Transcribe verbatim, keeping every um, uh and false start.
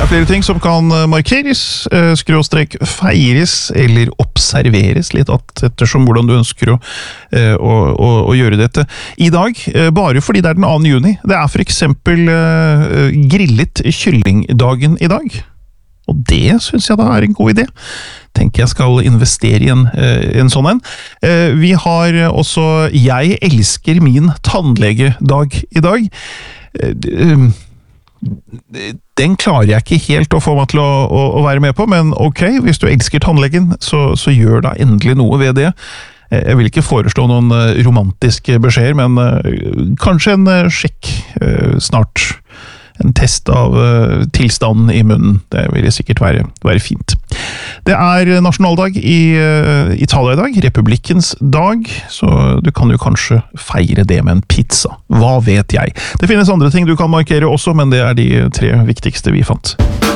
Det er flere ting som kan markeres, skråstrek feires eller observeres litt ettersom hvordan du ønsker å, å, å, å gjøre dette i dag, bare fordi det er den andre juni. Det er for eksempel grillet kyllingdagen i dag. Og det synes jeg da er en god idé. Tenker jeg skal investere i en, en sånn en. Vi har også Jeg elsker min tannlegedag i dag. Den klarer jeg ikke helt å få meg til å, å, å være med på, men ok, hvis du elsker tannlegen, så, så gjør da endelig noe ved det. Jeg vil ikke foreslå noen romantiske beskjeder, men kanskje en sjekk snart. En test av uh, tilstanden i munnen. Det vil sikkert være, være fint. Det er nasjonaldag i uh, Italia i dag, republikkens dag, så du kan jo kanskje feire det med en pizza. Hva vet jeg? Det finnes andre ting du kan markere også, men det er de tre viktigste vi fant.